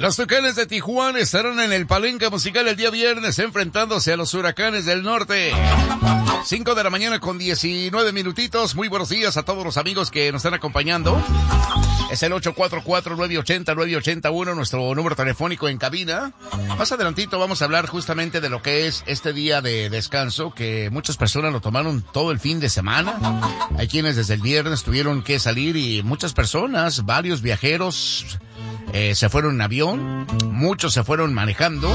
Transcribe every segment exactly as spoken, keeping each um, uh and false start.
Los Tucanes de Tijuana estarán en el Palenque Musical el día viernes enfrentándose a los Huracanes del Norte. cinco de la mañana con diecinueve minutitos. Muy buenos días a todos los amigos que nos están acompañando. Es el ocho cuatro cuatro, nueve ocho cero, nueve ocho uno, nuestro número telefónico en cabina. Más adelantito vamos a hablar justamente de lo que es este día de descanso, que muchas personas lo tomaron todo el fin de semana. Hay quienes desde el viernes tuvieron que salir y muchas personas, varios viajeros, eh, se fueron en avión, muchos se fueron manejando.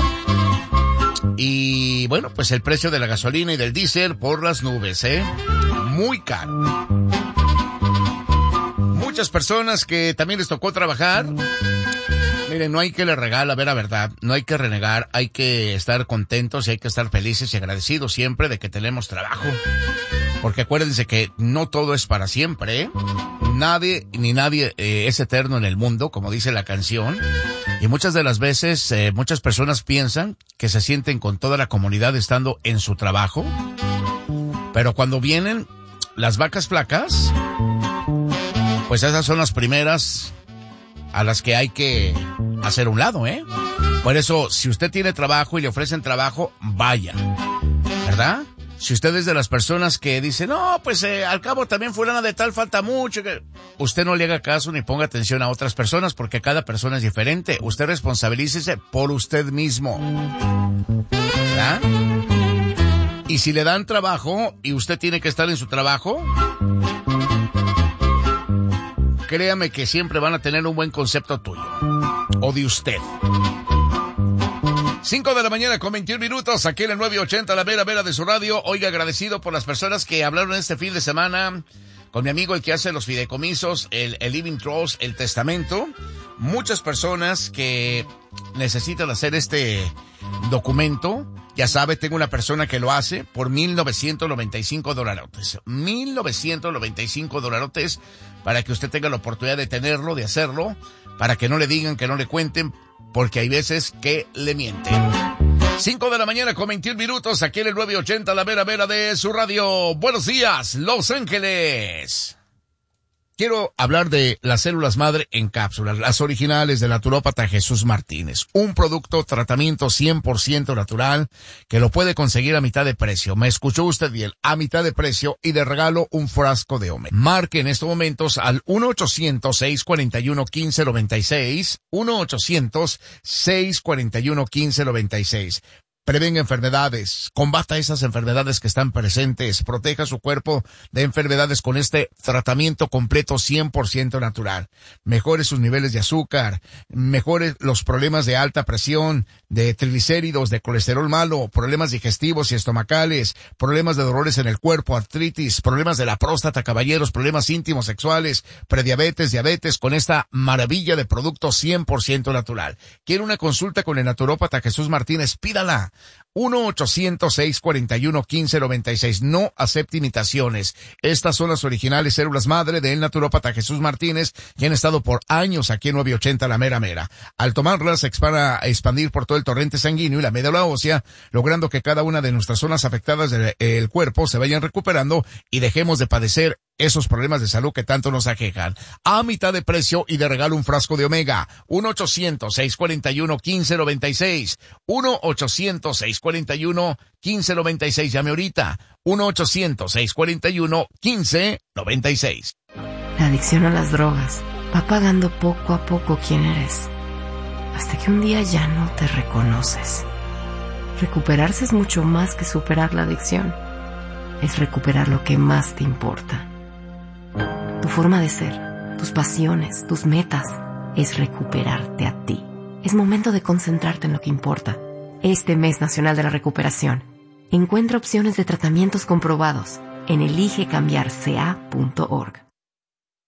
Y bueno, pues el precio de la gasolina y del diésel por las nubes, ¿eh? Muy caro. Muchas personas que también les tocó trabajar. Miren, no hay que le regalar, a ver la verdad, no hay que renegar, hay que estar contentos y hay que estar felices y agradecidos siempre de que tenemos trabajo. Porque acuérdense que no todo es para siempre, ¿eh? Nadie ni nadie eh, es eterno en el mundo, como dice la canción. Y muchas de las veces, eh, muchas personas piensan que se sienten con toda la comunidad estando en su trabajo. Pero cuando vienen las vacas flacas, pues esas son las primeras a las que hay que hacer un lado, ¿eh? Por eso, si usted tiene trabajo y le ofrecen trabajo, vaya, ¿verdad? Si usted es de las personas que dicen, no, pues eh, al cabo también fulana de tal falta mucho, que usted no le haga caso ni ponga atención a otras personas porque cada persona es diferente. Usted responsabilícese por usted mismo, ¿verdad? Y si le dan trabajo y usted tiene que estar en su trabajo, créame que siempre van a tener un buen concepto tuyo o de usted. cinco de la mañana con veintiún minutos, aquí en el nueve ochenta, la vera vera de su radio. Oiga, agradecido por las personas que hablaron este fin de semana con mi amigo el que hace los fideicomisos, el, el Living Trust, el testamento. Muchas personas que necesitan hacer este documento. Ya sabe, tengo una persona que lo hace por mil novecientos noventa y cinco dolarotes. mil novecientos noventa y cinco dolarotes para que usted tenga la oportunidad de tenerlo, de hacerlo, para que no le digan, que no le cuenten, porque hay veces que le mienten. cinco de la mañana con veintiún minutos, aquí en el nueve ochenta, la vera vera de su radio. Buenos días, Los Ángeles. Quiero hablar de las células madre en cápsulas, las originales del naturópata Jesús Martínez. Un producto, tratamiento cien por ciento natural que lo puede conseguir a mitad de precio. Me escuchó usted bien, a mitad de precio y de regalo un frasco de Omega. Marque en estos momentos al uno ochocientos, seiscientos cuarenta y uno, quince noventa y seis, uno ochocientos, seiscientos cuarenta y uno, quince noventa y seis. Prevenga enfermedades, combata esas enfermedades que están presentes, proteja su cuerpo de enfermedades con este tratamiento completo cien por ciento natural. Mejore sus niveles de azúcar, mejore los problemas de alta presión, de triglicéridos, de colesterol malo, problemas digestivos y estomacales, problemas de dolores en el cuerpo, artritis, problemas de la próstata, caballeros, problemas íntimos sexuales, prediabetes, diabetes, con esta maravilla de producto cien por ciento natural. ¿Quiere una consulta con el naturópata Jesús Martínez? Pídala. uno ochocientos, seiscientos cuarenta y uno, quince noventa y seis. No acepte imitaciones. Estas son las originales células madre del naturópata Jesús Martínez, que han estado por años aquí en nueve ochenta La Mera Mera. Al tomarlas, se van a expandir por todo el torrente sanguíneo y la médula ósea, logrando que cada una de nuestras zonas afectadas del cuerpo se vayan recuperando y dejemos de padecer esos problemas de salud que tanto nos aquejan. A mitad de precio y de regalo un frasco de Omega. uno ochocientos, seiscientos cuarenta y uno, quince noventa y seis. uno ochocientos, seiscientos cuarenta y uno, quince noventa y seis. Llame ahorita. uno ochocientos, seiscientos cuarenta y uno, quince noventa y seis. La adicción a las drogas va pagando poco a poco quién eres, hasta que un día ya no te reconoces. Recuperarse es mucho más que superar la adicción. Es recuperar lo que más te importa. Tu forma de ser, tus pasiones, tus metas, es recuperarte a ti. Es momento de concentrarte en lo que importa. Este mes nacional de la recuperación, encuentra opciones de tratamientos comprobados en elige cambiar c a punto org.